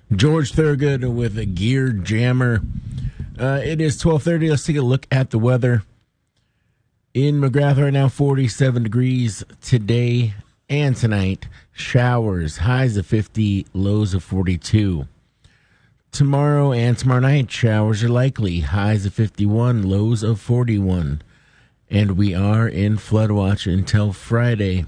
George Thorogood with a Gear Jammer. It is 12:30. Let's take a look at the weather. In McGrath right now, 47 degrees today and tonight. Showers, highs of 50, lows of 42. Tomorrow and tomorrow night, showers are likely. Highs of 51, lows of 41. And we are in flood watch until Friday.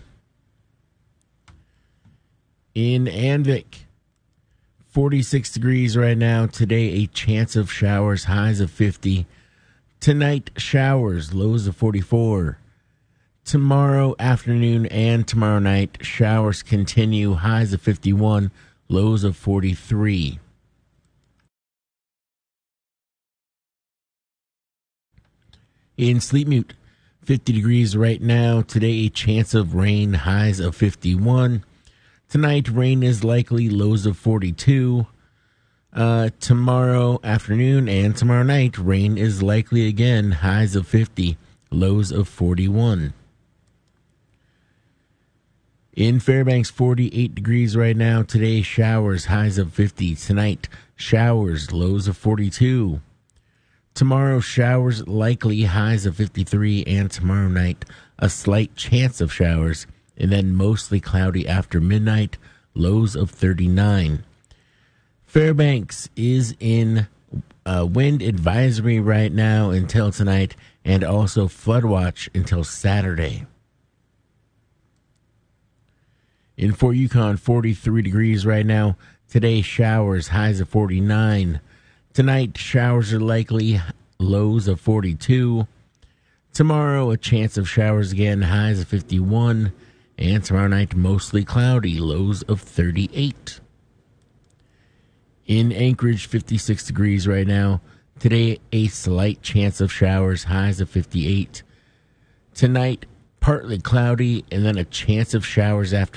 In Anvik, 46 degrees right now. Today, a chance of showers, highs of 50. Tonight, showers, lows of 44. Tomorrow afternoon and tomorrow night, showers continue, highs of 51, lows of 43. In Sleepmute, 50 degrees right now. Today, a chance of rain, highs of 51. Tonight, rain is likely, lows of 42. Tomorrow afternoon and tomorrow night, rain is likely again, highs of 50, lows of 41. In Fairbanks, 48 degrees right now. Today, showers, highs of 50. Tonight, showers, lows of 42. Tomorrow, showers likely, highs of 53. And tomorrow night, a slight chance of showers, and then mostly cloudy after midnight, lows of 39. Fairbanks is in wind advisory right now until tonight, and also flood watch until Saturday. In Fort Yukon, 43 degrees right now. Today, showers, highs of 49. Tonight, showers are likely, lows of 42. Tomorrow, a chance of showers again, highs of 51. And tomorrow night, mostly cloudy, lows of 38. In Anchorage, 56 degrees right now. Today, a slight chance of showers, highs of 58. Tonight, partly cloudy, and then a chance of showers after